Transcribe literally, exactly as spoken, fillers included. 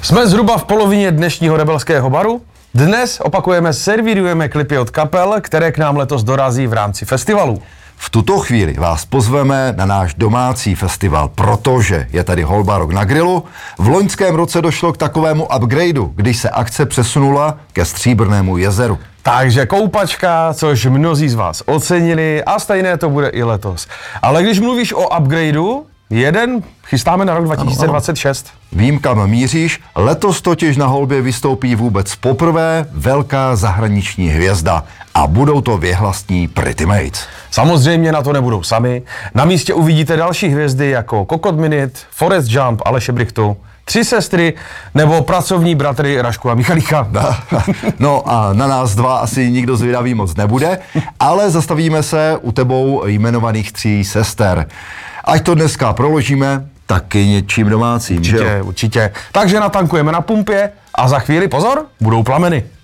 Jsme zhruba v polovině dnešního rebelského baru. Dnes opakujeme, servírujeme klipy od kapel, které k nám letos dorazí v rámci festivalu. V tuto chvíli vás pozveme na náš domácí festival, protože je tady Holba Rock na grilu. V loňském roce došlo k takovému upgradeu, když se akce přesunula ke Stříbrnému jezeru. Takže koupačka, což mnozí z vás ocenili a stejné to bude i letos. Ale když mluvíš o upgradeu, jeden chystáme na rok dva tisíce dvacet šest. Ano, ano. Vím, kam míříš. Letos totiž na Holbě vystoupí vůbec poprvé velká zahraniční hvězda. A budou to věhlasní Pretty Mates. Samozřejmě na to nebudou sami. Na místě uvidíte další hvězdy jako Kokot Minute, Forest Jump, Aleše Brichtu, Tři sestry nebo pracovní bratry Rašku a Michalíka. No a na nás dva asi nikdo zvědavý moc nebude, ale zastavíme se u tebou jmenovaných tří sester. Ať to dneska proložíme, taky něčím domácím, určitě, že jo? Určitě. Takže natankujeme na pumpě a za chvíli, pozor, budou plameny.